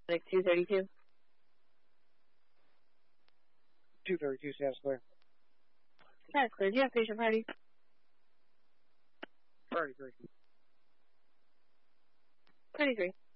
Like 232. 232 sounds clear. That's clear. Do you have patient party? Party 3. Party 3.